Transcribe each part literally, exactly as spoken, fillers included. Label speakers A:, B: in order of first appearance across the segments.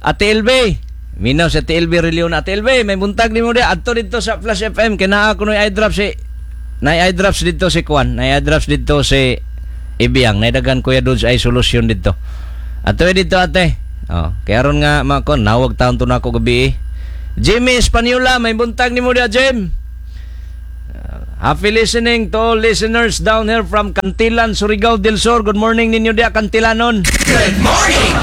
A: Ate L B. Minaw sa Ate L B Relion. Ate L B, may buntag ni mo dia. Adto dito sa Flash F M. Kinaa ko no eye drops si... Na eye drops dito si Kwan. Na eye drops dito si Ibiang. Naidagan Kuya Dudes ay solusyon dito. Adto dito ate. Oh, kaya ron nga mga kon. Nawag taon to na ako gabi eh. Jimmy Espanyola, may buntag ni mo dia, Jim. Uh, happy listening to all listeners down here from Cantilan, Surigao del Sur. Good morning ninyo dia, Cantilanon.
B: Good morning!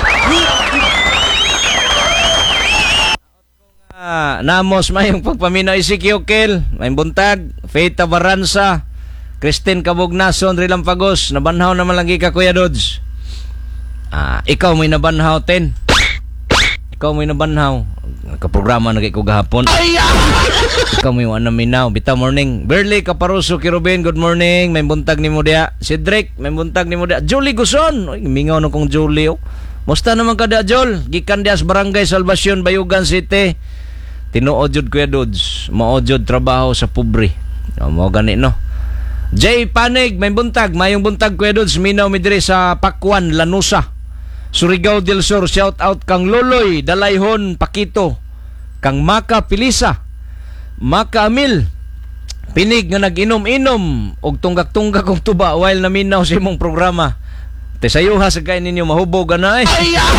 A: Uh, namos mayong pagpaminaw si Kiyokil, may buntag, Faith Tabaransa, Christine Cabugnason, Rilampagos, nabanhaw naman lagi ka Kuya Dudes. Uh, ikaw may nabanhaw, ten. Ikaw may nabanhaw. Kaprograma na kay ko gahapon. Ikaw may wala minaw. Bita morning. Berly Kaparuso Kirubin, good morning. May buntag ni mo dia. Cedric, may buntag ni mo dia. Julie Guson. Oy, mingaw na kong Julie. Oh. Musta naman ka dia, Jol? Gikan dias Barangay Salvacion, Bayugan City. Tinuod jud Kuya Dudes. Maod jud trabaho sa pobre. O, mo gani no. Jay Panig, may buntag. Mayong buntag Kuya Dudes. Minaw mi diri sa Pakwan, Lanusa. Surigao del Sur, shout out kang Loloy, Dalayhon, Pakito, kang Maka Pilisa, Maka Amil, pinig nga nag-inom-inom og tunggak-tunggak og tuba while naminaw sa imong programa. Tesayuha sa kain ninyo mahubog na eh.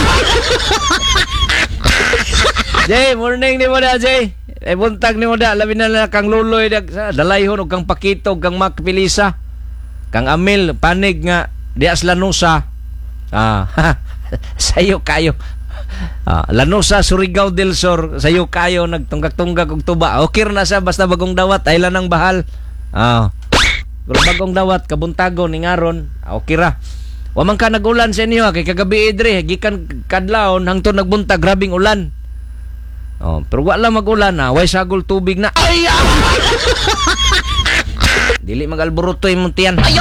A: Jay, morning ni mo da, Jay. Eh, buntag ni mo da, labi na lang kang Loloy, Dalayhon og kang Pakito, kang Maka Pilisa, kang Amil, panig nga, dias Lanusa. Ah, sayo kayo. Ah, Lanusa, Surigao del Sur, sayo kayo nagtunggak-tunggak og tuba. Okay na sa basta bagong dawat ay lanang bahal. Ah. Pero bagong dawat kabuntagon ning aron, okay ra. Wa man ka nagulan sa inyo kay kagabi idre gikan kadlawon hangtod nagbuntag grabing ulan. Oh, pero wa lang magulan na, way sagol tubig na. Ay! Dili magalburuto imong tiyan. Ay!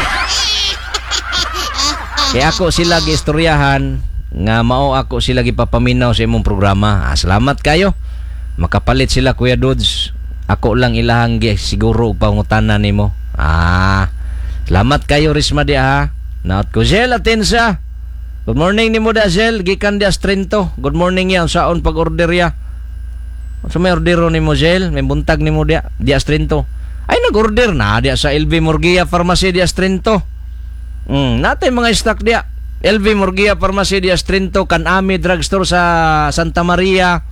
A: Kaya ako sila giistoryahan nga mao ako sila gipapaminaw sa imong programa. Ah, salamat kayo. Makapalit sila Kuya Dudes. Ako lang ilahang siguro pangutana nimo. Ah, salamat kayo Risma dia ha. Naot ko Zel Atensa. Good morning nimo da Zel gikan dia Trento. Good morning ya saon pag-order ya. Sa may ordero nimo Zel, may buntag nimo dia dia Trento. Ay nag-order na dia sa L V Murgia Pharmacy dia Trento. Mm, natay mga stock dia. L V Murgia Pharmacy dia Trento, Kanami Drugstore sa Santa Maria.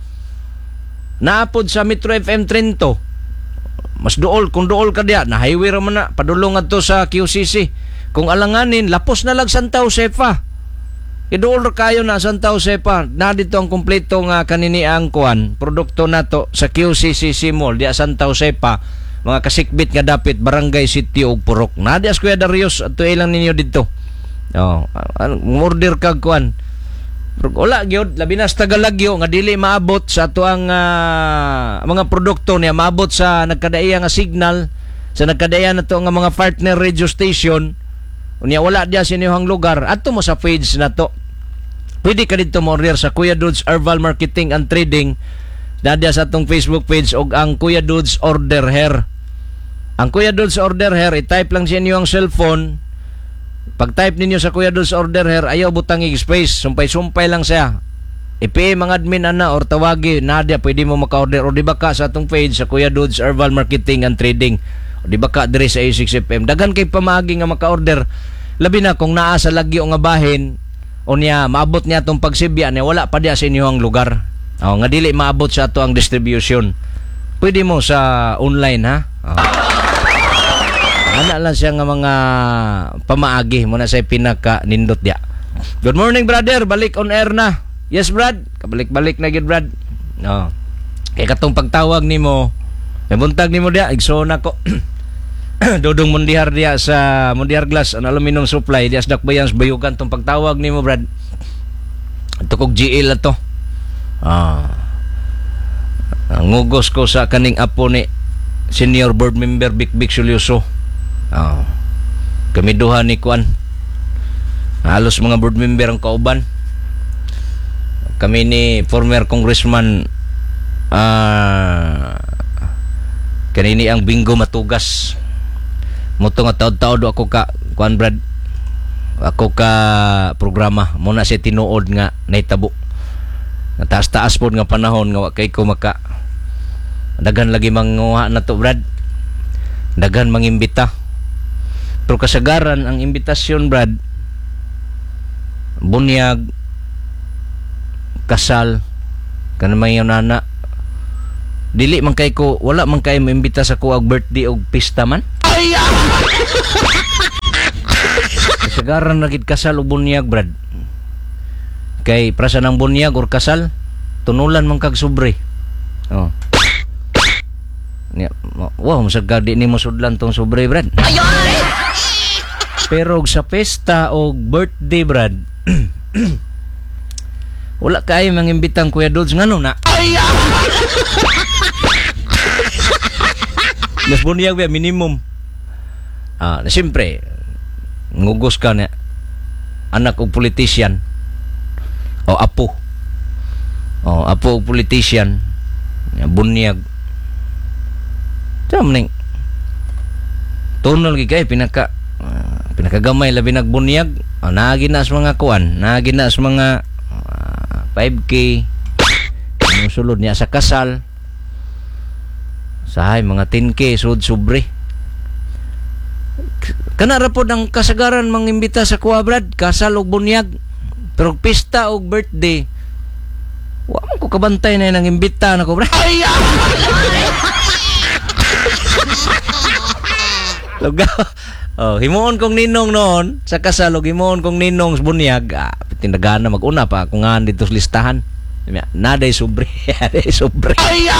A: Naapod sa Metro F M Trento. Mas duol kung duol ka dia, na highway ra man na padulong adto sa Q C C. Kung alanganin, lapos na lang Santa Josefa. Iduol ra kayo na Santa Josefa. Na dito ang kompleto nga kanini ang kuan, produkto nato sa Q C C C Mall dia Santa Josefa. Mga kasikbit nga dapit Barangay City og Purok. Nadias Kuya Darius ato ilang ninyo dito. Oh, order kag kuan. Wala gyud labi na sa Tagalagyo nga dili maabot sa ato ang uh, mga produkto niya maabot sa nagkadaiya nga signal sa nagkadaiya nato nga mga partner radio station. Unya wala dia sa inyong lugar. Adto mo sa page nato. Pwede ka dito mo order sa Kuya Dudes Herbal Marketing and Trading. Dadya sa atong Facebook page og ang Kuya Dudes Order Here. Ang Kuya Dudes Order Here, i-type lang sa inyo ang cellphone. Pag-type ninyo sa Kuya Dudes Order Here, ayaw butang space, sumpay-sumpay lang siya. I-P M mga admin ana or tawagi, Nadia, pwede mo maka-order. O di ba ka sa atong page sa Kuya Dudes Herbal Marketing and Trading. O di ba ka dire sa A six F M. Dagan kay pamagi nga maka-order. Labi na kung naa sa lagyo nga bahin, o niya, maabot niya itong pagsibya niya, wala pa diya sa inyo ang lugar. Oh, nga dili maabot sa ato ang distribution. Pwede mo sa online ha. Oh. Ana lang siya nga mga pamaagi mo na sa pinaka nindot dia. Good morning brother, balik on air na. Yes Brad, kabalik-balik na gid Brad. No. Kay katong pagtawag nimo, may buntag nimo dia, igsona ko. Dodong Mundihar dia sa Mundihar Glass and Aluminum Supply dia sa Dakbayans Bayugan tong pagtawag nimo Brad. Tukog G L ato. Ah. Ngugos ko sa kaning apo ni Senior Board Member Big Big Sulyoso. Ah. Kami duha ni Kuan. Halos mga board member ang kauban. Kami ni former Congressman ah kanini ang Bingo Matugas. Muto nga taod-taod ako ka Kuan Brad. Ako ka programa muna si tinuod nga naitabo. taas-taas po nga panahon nga wa kay ko maka daghan lagi manguha na to Brad, daghan mangimbita. Pero kasagaran ang imbitasyon Brad, bunyag, kasal, kanang mga nana, dili man kay ko, wala man kay maimbita sa ko ag birthday og pista man. Kasagaran na gid kasal og bunyag Brad, kay prasa ng bunyag or kasal tunulan man kag sobre. Oh. Wow, masagad di ni mo sudlan tong sobre Brad. Pero sa pesta o birthday Brad, wala kay mangimbitang Kuya Dudes ngano na. Mas bunyag ba minimum. Ah, siyempre ngugos ka na anak og politician o apo. O apo og politician, bunyag. Tama ning tunol gi kay pinaka uh, pinakagamay labi nagbunyag, uh, naagi na sa mga kuan, naagi na sa mga uh, five K ang sulod niya sa kasal, sahay mga ten K sud sobre. Kana ra pod ang kasagaran mangimbita sa kuha Brad, kasal og bunyag. Pero pista og birthday, wa man ko kabantay na nang imbita na ko Brad. Lugaw. Oh, himuon kong ninong noon sa kasal, og himuon kong ninong sa bunyag. Ah, tindagan na mag-una pa kung nga dito sa listahan. Naday sobre, naday sobre.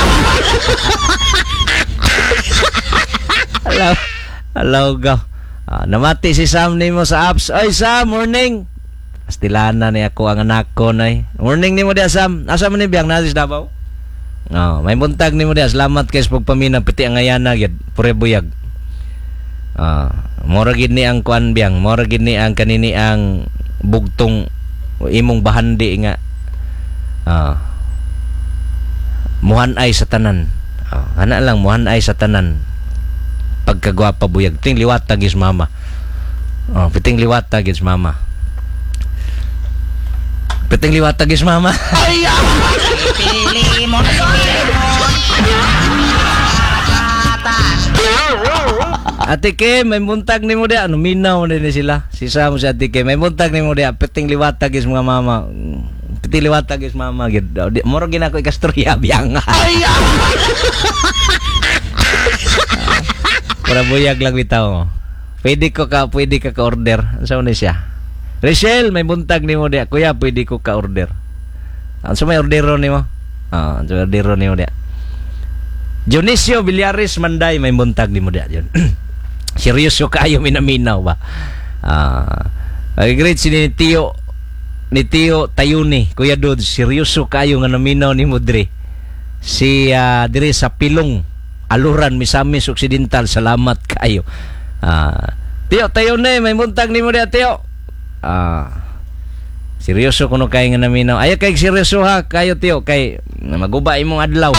A: Hello. Hello go. Ah, namati si Sam nimo sa apps. Oy Sam, morning. Astilana ni ako ang anak ko nay. Morning nimo dia Sam. Asa man ni biyang nasis Davao? Oh, may buntag nimo dia. Salamat kay sa pagpamina piti ang ayana gyud. Pure buyag. Ah, mora gid ni ang kuan biyang, mora gid ni ang kanini ang bugtong imong bahandi nga. Ah. Muhanay sa tanan. Ah, ana lang muhanay sa tanan. Pagkagwapa buyag, ting liwata gis mama. Oh, piting liwata gis mama. Piting liwata gis mama. Pili mo na Ate Kim, may muntag ni mo dia. Ano, minaw na ni sila. Si Sam si Ate Kim. May muntag ni mo dia. Piting liwatag is mga mama. Piting liwatag is mama. Moro ginako ikastorya biyang. Para buyag lang bitaw mo. Pwede ko ka, pwede ka ka-order. Ano ni siya? Rachel, may muntag ni mo dia. Kuya, pwede ko ka-order. Ano may ordero ni mo? Ah, ano may ordero ni mo dia. Dionisio Villaris Manday, may muntag ni mo dia. Seryoso kayo minaminaw ba? Ah, uh, great si ni Tio ni Tio Tayuni, Kuya Dudes, seryoso kayo nga naminaw ni Mudre. Si uh, dire sa Pilong, Aluran, Misamis Occidental, salamat kayo. Ah, Tio Tayuni, may muntag ni mo dia Tio. Ah, seryoso kuno kay nga naminaw. Ayo kay seryoso ha kayo Tio, kay maguba imong adlaw.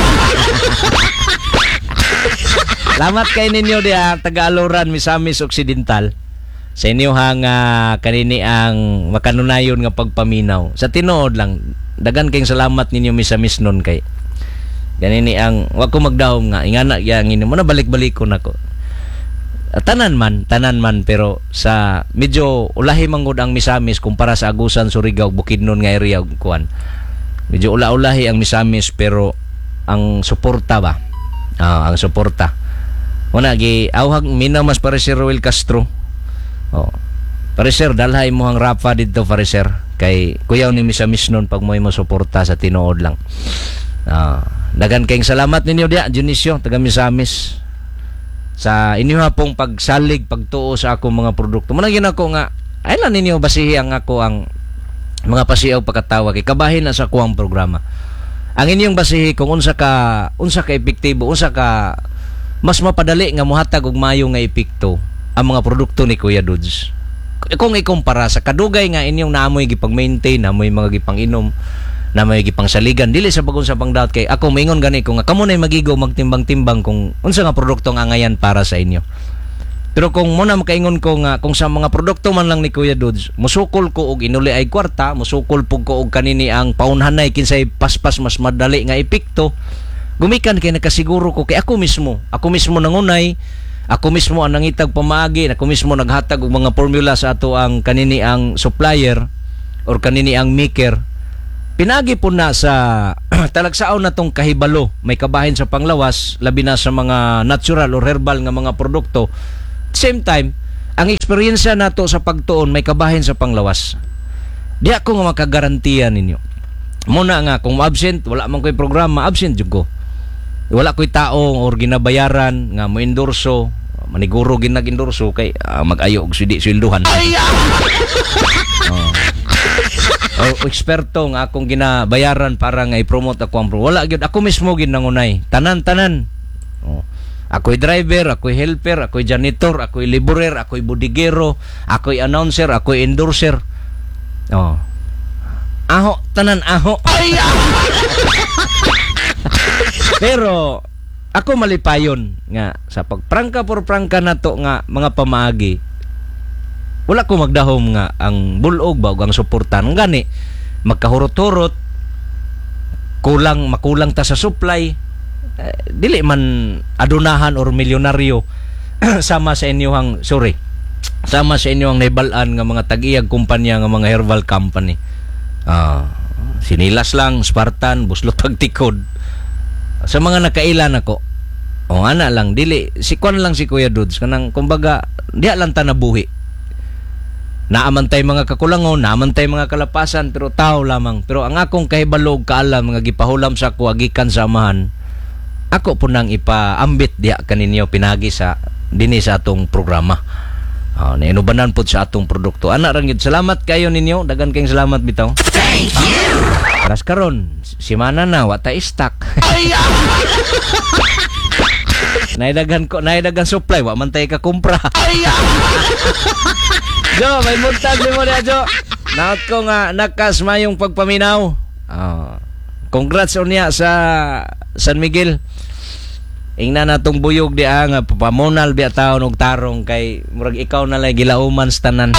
A: Salamat kay ninyo dia taga-Aluran, Misamis Occidental. Sa inyo hang uh, kanini ang makanunayon nga pagpaminaw. Sa tinuod lang, dagan kayong salamat ninyo Misamis nun kay. Ganini ang wag ko magdahom nga ingana yang ini mo na balik-balik ko nako. Tanan man, tanan man pero sa medyo ulahi manggod ang Misamis kumpara sa Agusan, Surigao, Bukidnon nga area kuan. Medyo ula-ulahi ang Misamis pero ang suporta ba? Ah, ang suporta. Una gi awhag minaw mas para si Roel Castro. Oh. Para sir dalhay mo ang Rafa dito para sir kay kuyaw ni Misamis nun pag mo mo suporta sa tinuod lang. Ah, dagan kayong salamat ninyo dia Dionisio taga Misamis sa inyo pong pagsalig pagtuo sa akong mga produkto. Muna gyud ako nga ay lang ninyo basihi ang ako ang mga pasiyaw pagkatawa kay kabahin na sa kuang programa. Ang inyong basihi kung unsa ka unsa ka epektibo, unsa ka mas mapadali nga mohatag og mayo nga epekto ang mga produkto ni Kuya Dudes. Kung ikumpara sa kadugay nga inyong naamoy gipag-maintain, naamoy mga gipang-inom, naamoy gipang-saligan, dili sa bagon sa pang-doubt kay ako maingon gani ko nga kamo nay magigo magtimbang-timbang kung unsa nga produkto nga angayan para sa inyo. Pero kung mo na makaingon ko nga kung sa mga produkto man lang ni Kuya Dudes, musukol ko og inuli ay kwarta, musukol pug ko og kanini ang paunhanay kinsay paspas mas madali nga epekto, gumikan kay nakasiguro ko kay ako mismo, ako mismo nangunay, ako mismo ang nangitag pamaagi, ako mismo naghatag og mga formula sa ato ang kanini ang supplier or kanini ang maker. Pinagi po na sa talagsaon na tong kahibalo, may kabahin sa panglawas, labi na sa mga natural or herbal nga mga produkto. Same time, ang eksperyensya nato sa pagtuon may kabahin sa panglawas. Di ako nga makagarantiya ninyo. Muna nga, kung absent, wala man ko'y programa, absent jud ko. Wala ko'y tao or ginabayaran nga mo endorso, maniguro ginag-endorso kay uh, mag-ayo og sudi swelduhan. Oh. O eksperto nga akong ginabayaran para nga i-promote ako ang pro. Wala gyud, ako mismo ginangunay. Tanan-tanan. Oh. Ako'y driver, ako'y helper, ako'y janitor, ako'y laborer, ako'y bodigero, ako'y announcer, ako'y endorser. Oh. Aho, tanan aho. Pero ako malipayon nga sa pagprangka por prangka nato nga mga pamaagi. Wala ko magdahom nga ang bulog ba ug ang suportan gani magkahurot-hurot, kulang makulang ta sa supply. Uh, dili man adunahan or milyonaryo sama sa inyong sorry sama sa inyong naibalan nga mga tag-iyag kumpanya nga mga herbal company. Uh, sinilas lang, Spartan, buslot pagtikod sa mga nakailan ako. O ana lang dili si kon lang si Kuya Dudes kanang kumbaga diha lang ta nabuhi. Naamantay mga kakulangon, naamantay mga kalapasan pero tao lamang. Pero ang akong kahibalog kaalam nga gipahulam sa ako agikan sa amahan, ako po nang ipaambit diya kaninyo pinagi sa dinhi sa atong programa. Oh, nainubanan po sa atong produkto. Ana ra gyud salamat kayo ninyo, dagan kayong salamat bitaw. Thank you. Paras karon, simana na wata stock. Naidagan ko, naidagan supply, wa man tay ka kumpra. Jo, may muntag ni mo na Jo. Naot ko nga nakas mayong pagpaminaw. Oh. Congrats unya sa San Miguel. Ingna natong buyog di ah, nga pamunal biya taon og tarong kay murag ikaw na lay gilauman sa tanan.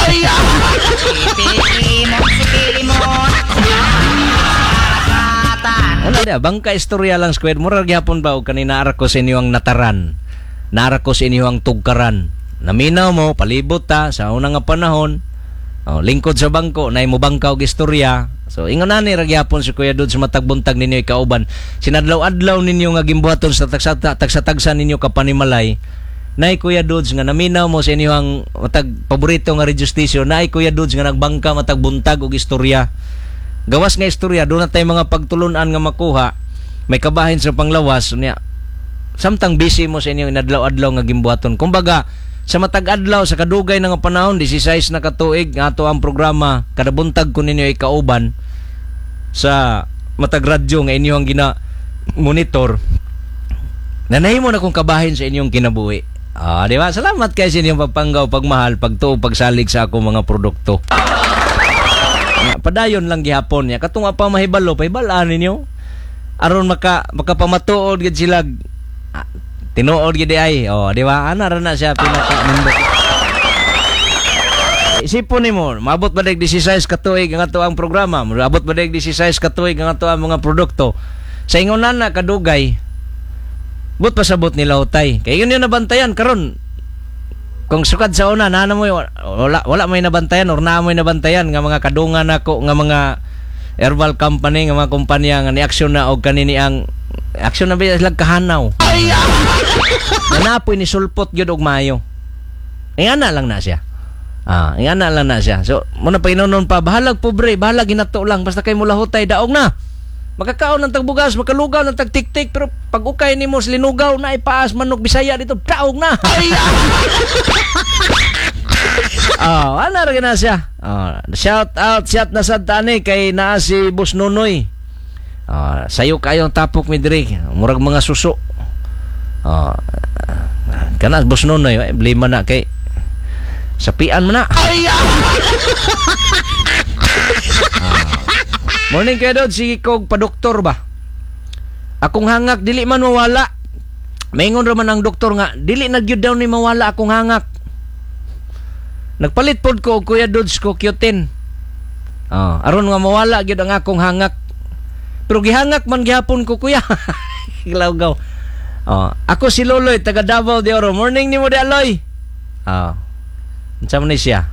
A: Ano dia bangka istorya lang squad murag gyapon ba og kanina ara ko sa inyo ang nataran. Nara ko sa inyo ang tugkaran. Naminaw mo palibot ta sa una nga panahon. Oh, lingkod sa bangko nay mo bangka og istorya. So ingon ani ra gyapon si Kuya Dudes matagbuntag ninyo ikauban. Sinadlaw-adlaw ninyo nga gimbuhaton sa tagsa-tagsa ninyo kapanimalay. Nay Kuya Dudes nga naminaw mo sa inyo ang matag paborito nga radio station. Nay Kuya Dudes nga nagbangka matagbuntag og istorya. Gawas nga istorya do na tay mga pagtulunan nga makuha. May kabahin sa panglawas niya. Samtang busy mo sa inyo inadlaw-adlaw nga gimbuhaton. Kumbaga sa matag-adlaw sa kadugay na nga panahon disisays na katuig nga ato ang programa kada buntag ko ninyo ikauban sa matag radyo nga inyong gina monitor nanahimo na kong kabahin sa inyong kinabuhi. Ah, di ba? Salamat kay sa inyong pagpanggaw, pagmahal, pagtuo, pagsalig sa akong mga produkto. Padayon lang gihapon niya katong apa mahibalo pahibalaan ninyo aron maka makapamatuod gid sila. Ah, tinuod gid ay oh di ba ana ra na siya pinaka nindot. Isipon nimo maabot ba dag sixteen ka tuig ang ato ang programa, maabot ba dag sixteen ka tuig ang ato ang mga produkto sa ingonan na kadugay but pasabot nila utay kay yun yung nabantayan karon kung sukad sa una na mo wala wala may nabantayan or na mo nabantayan nga mga kadungan nako nga mga herbal company nga mga kumpanya nga ni aksyon na og kanini ang aksyon na ba sila kahanaw. Nanapoy ni sulpot gyud og mayo. Ingana lang na siya. Ah, ingana lang na siya. So, muna pa inunon pa bahalag pobre, bahalag ginato lang basta kay mula hutay daog na. Makakaon ng tagbugas, makalugaw ng tagtik-tik pero pag ukay nimo sa linugaw na ipaas manok Bisaya dito, daog na. Oh, ana ra gina siya. Oh, shout out, shout na sad tani kay naa si Boss Nonoy. Uh, sayo kayong tapok mi diri murag mga suso. Uh, kana Boss Nonoy eh, blima na kay sapian mo na. uh, morning kayo doon si Kog padoktor ba akong hangak dili man mawala. Maingon ra man ang doktor nga dili na gyud daw ni mawala akong hangak. Nagpalit pod ko og Kuya Dudes ko Q-ten. Oh, aron nga mawala gyud ang akong hangak. Pero gihangak man gihapon ko kuya. Gilawgaw. Oh, ako si Loloy taga Davao de Oro. Morning nimo de Aloy. Ah. Oh. Unsa man ni siya?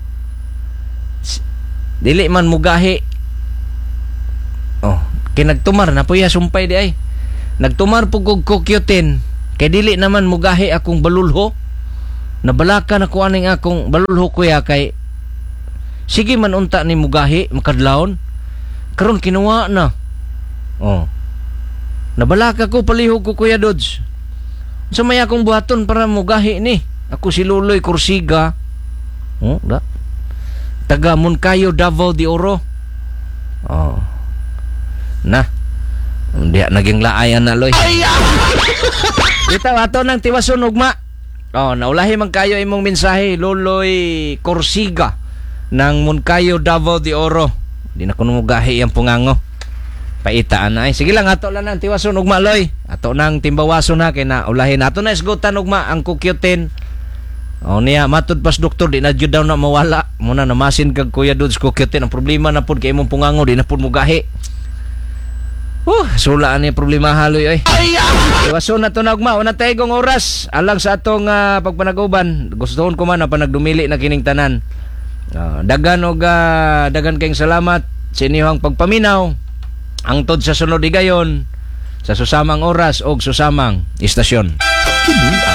A: Dili man mugahi. Oh, kay nagtumar na puya sumpay di ay. Nagtumar pug og Q-ten. Kay dili naman mugahi akong balulho. Nabalakan ako aning akong balulho kuya kay sige man unta ni mugahi makadlawon. Karon kinuha na. Oh. Nabalaka ko palihog ko Kuya Dodge. Sa may akong buhaton para mugahi ni. Ako si Luloy Corsiga. Oh, da. Taga Moncayo, Davao de Oro. Oh. Na. Hindi naging laayan na loy. Dito ato nang tiwason ugma. Oh, naulahi man kayo imong mensahe Luloy Corsiga ng Moncayo, Davao de Oro. Di na kuno mugahi ang pungango. Paitaan na ay. Sige lang, ato lang ng tiwason ugma loy. Ato nang timbawason na kay na ulahin. Ato na isgutan ugma ang Q-ten. O niya, matod pas doktor, di na jud daw na mawala. Muna namasin kag Kuya Dudes Q-ten. Ang problema na pod kay imong pungango, di na pod mugahi. Uh, sulaan ni problema haloy ay. Tiwason na to na ugma. Una tayo oras. Alang sa atong uh, pagpanaguban. Gustohon ko man na panagdumili na kining tanan. Uh, dagan og uh, dagan kayong salamat sa inyong pagpaminaw. Angtod sa sunod higayon sa susamang oras og susamang istasyon.